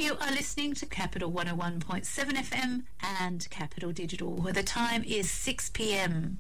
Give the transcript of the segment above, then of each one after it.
You are listening to Capital 101.7 FM and Capital Digital, where the time is 6 p.m.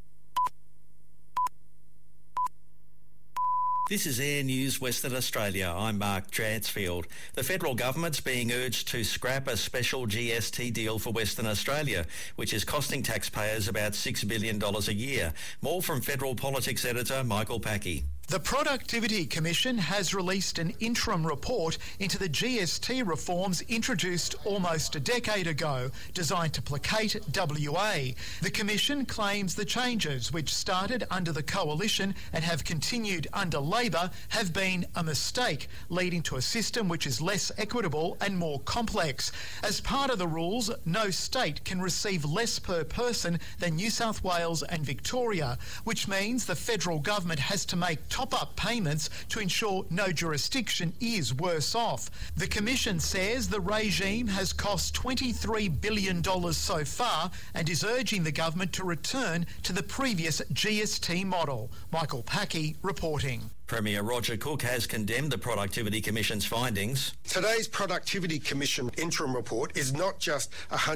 This is Air News Western Australia. I'm Mark Dransfield. The federal government's being urged to scrap a special GST deal for Western Australia, which is costing taxpayers about $6 billion a year. More from Federal Politics Editor Michael Packey. The Productivity Commission has released an interim report into the GST reforms introduced almost a decade ago, designed to placate WA. The Commission claims the changes, which started under the Coalition and have continued under Labor, have been a mistake, leading to a system which is less equitable and more complex. As part of the rules, no state can receive less per person than New South Wales and Victoria, which means the federal government has to make top-up payments to ensure no jurisdiction is worse off. The Commission says the regime has cost $23 billion so far and is urging the government to return to the previous GST model. Michael Packey reporting. Premier Roger Cook has condemned the Productivity Commission's findings. Today's Productivity Commission interim report is not just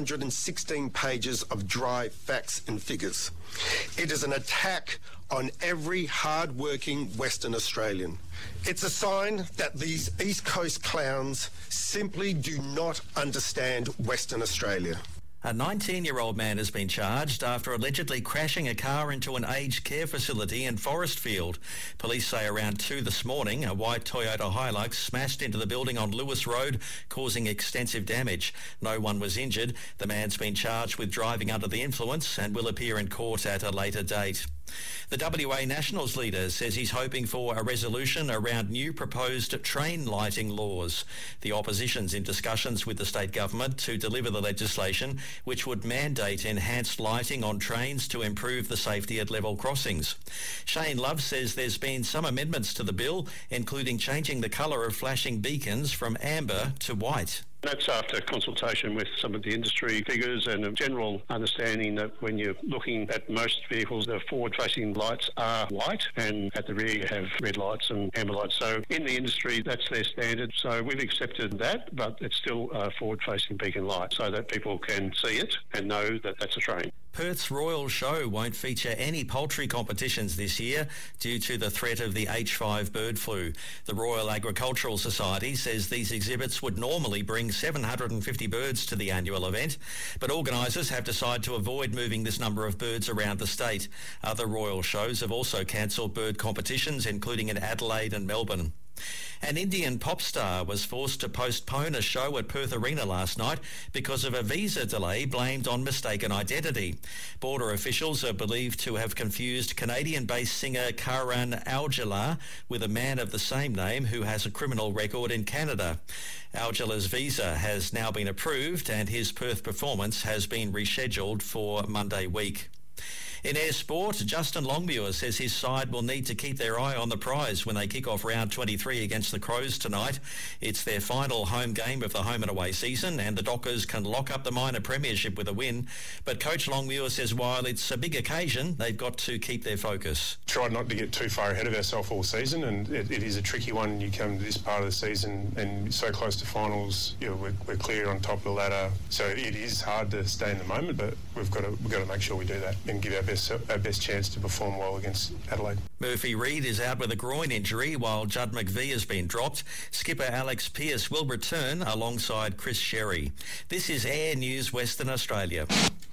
116 pages of dry facts and figures. It is an attack on every hard-working Western Australian. It's a sign that these East Coast clowns simply do not understand Western Australia. A 19-year-old man has been charged after allegedly crashing a car into an aged care facility in Forestfield. Police say around 2 this morning, a white Toyota Hilux smashed into the building on Lewis Road, causing extensive damage. No one was injured. The man's been charged with driving under the influence and will appear in court at a later date. The WA Nationals leader says he's hoping for a resolution around new proposed train lighting laws. The opposition's in discussions with the state government to deliver the legislation, which would mandate enhanced lighting on trains to improve the safety at level crossings. Shane Love says there's been some amendments to the bill, including changing the colour of flashing beacons from amber to white. That's after consultation with some of the industry figures and a general understanding that when you're looking at most vehicles, the forward-facing lights are white and at the rear you have red lights and amber lights. So in the industry, that's their standard. So we've accepted that, but it's still a forward-facing beacon light so that people can see it and know that that's a train. Perth's Royal Show won't feature any poultry competitions this year due to the threat of the H5 bird flu. The Royal Agricultural Society says these exhibits would normally bring 750 birds to the annual event, but organisers have decided to avoid moving this number of birds around the state. Other royal shows have also cancelled bird competitions, including in Adelaide and Melbourne. An Indian pop star was forced to postpone a show at Perth Arena last night because of a visa delay blamed on mistaken identity. Border officials are believed to have confused Canadian-based singer Karan Aujla with a man of the same name who has a criminal record in Canada. Aujla's visa has now been approved and his Perth performance has been rescheduled for Monday week. In air sport, Justin Longmuir says his side will need to keep their eye on the prize when they kick off round 23 against the Crows tonight. It's their final home game of the home and away season and the Dockers can lock up the minor premiership with a win. But Coach Longmuir says while it's a big occasion, they've got to keep their focus. Try not to get too far ahead of ourselves all season, and it is a tricky one. You come to this part of the season and so close to finals, we're clear on top of the ladder. So it is hard to stay in the moment, but we've got to make sure we do that and give our best chance to perform well against Adelaide. Murphy Reid is out with a groin injury while Judd McVie has been dropped. Skipper Alex Pearce will return alongside Chris Sherry. This is Air News Western Australia.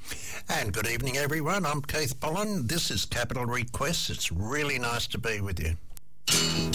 And good evening everyone, I'm Keith Pollen. This is Capital Request. It's really nice to be with you.